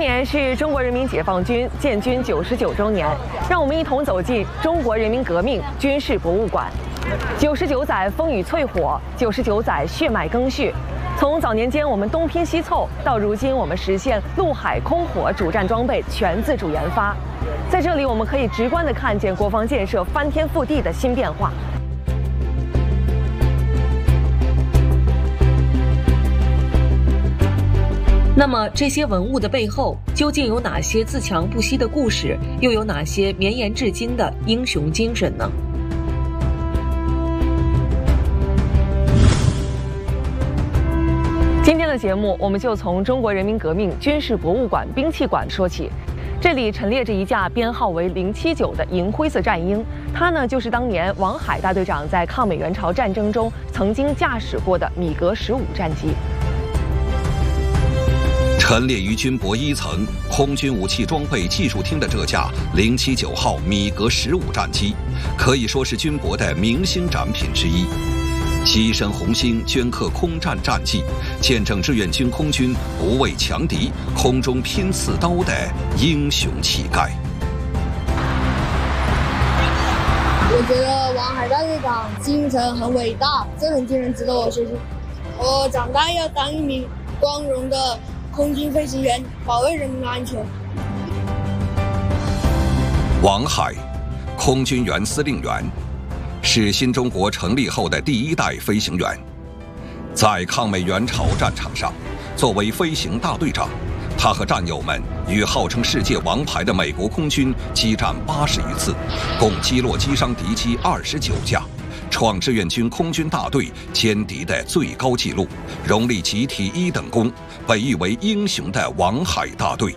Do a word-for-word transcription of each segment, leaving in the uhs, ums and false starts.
年是中国人民解放军建军九十九周年，让我们一同走进中国人民革命军事博物馆。九十九载风雨淬火，九十九载血脉更续。从早年间我们东拼西凑，到如今我们实现陆海空火主战装备全自主研发。在这里，我们可以直观地看见国防建设翻天覆地的新变化。 那么，这些文物的背后究竟有哪些自强不息的故事，又有哪些绵延至今的英雄精神呢？今天的节目，我们就从中国人民革命军事博物馆兵器馆说起。这里陈列着一架编号为零七九的银灰色战鹰，它呢就是当年王海大队长在抗美援朝战争中曾经驾驶过的米格十五战机。 陈列于军博一层空军武器装备技术厅的这架零七九号米格十五战机，可以说是军博的明星展品之一。机身红星镌刻空战战绩，见证志愿军空军不畏强敌、空中拼刺刀的英雄气概。 我觉得王海大队长精神很伟大，这种精神值得我学习。我长大要当一名光荣的 空军飞行员，保卫人民的安全。 王海，空军原司令员，是新中国成立后的第一代飞行员。在抗美援朝战场上，作为飞行大队长，他和战友们与号称世界王牌的美国空军激战八十余次，共击落击伤敌机二十九架。 创志愿军空军大队歼敌的最高纪录，荣立集体一等功，被誉为英雄的王海大队。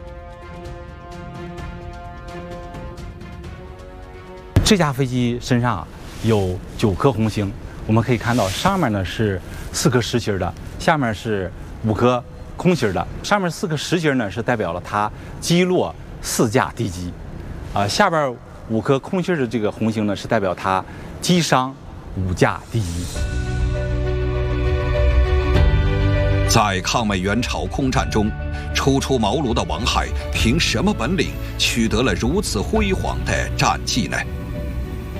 这架飞机身上有九颗红星，我们可以看到上面呢是四颗实心的，下面是五颗空心的。上面四颗实心呢是代表了它击落四架敌机，啊、呃，下边五颗空心的这个红星呢是代表它击伤 五架敌机。 在抗美援朝空战中，初出茅庐的王海凭什么本领取得了如此辉煌的战绩呢？